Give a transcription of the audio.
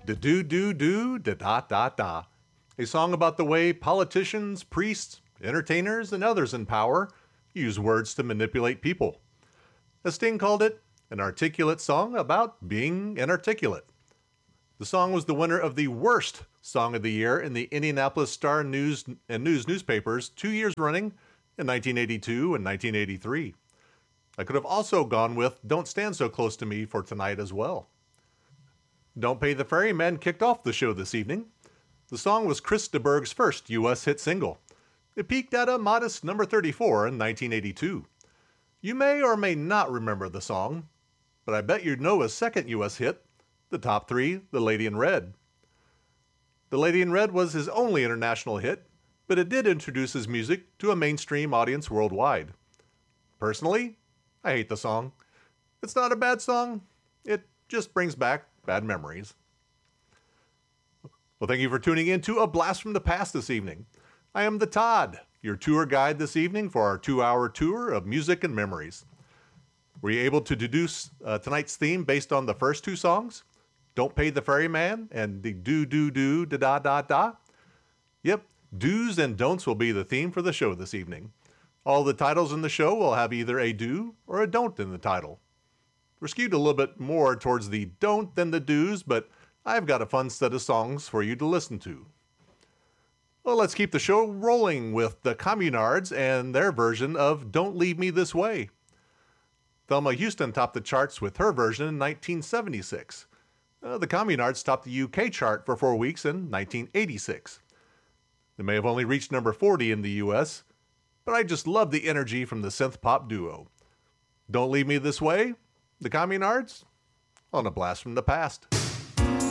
Da do do do da da da da. A song about the way politicians, priests, entertainers, and others in power use words to manipulate people. As Sting called it, an articulate song about being inarticulate. The song was the winner of the worst Song of the Year in the Indianapolis Star News and News newspapers 2 years running in 1982 and 1983. I could have also gone with Don't Stand So Close to Me for tonight as well. Don't Pay the Ferryman kicked off the show this evening. The song was Chris de Burgh's first U.S. hit single. It peaked at a modest number 34 in 1982. You may or may not remember the song, but I bet you know his second U.S. hit, the top three, The Lady in Red. The Lady in Red was his only international hit, but it did introduce his music to a mainstream audience worldwide. Personally, I hate the song. It's not a bad song. It just brings back bad memories. Well, thank you for tuning in to A Blast from the Past this evening. I am the Todd, your tour guide this evening for our 2-hour tour of music and memories. Were you able to deduce tonight's theme based on the first two songs? Don't Pay the Ferryman and the Do Do Do Da Da Da Da? Yep, do's and don'ts will be the theme for the show this evening. All the titles in the show will have either a do or a don't in the title. We're skewed a little bit more towards the don't than the do's, but I've got a fun set of songs for you to listen to. Well, let's keep the show rolling with the Communards and their version of Don't Leave Me This Way. Thelma Houston topped the charts with her version in 1976. The Communards topped the UK chart for 4 weeks in 1986. They may have only reached number 40 in the US, but I just love the energy from the synth pop duo. Don't Leave Me This Way, the Communards, on A Blast from the Past.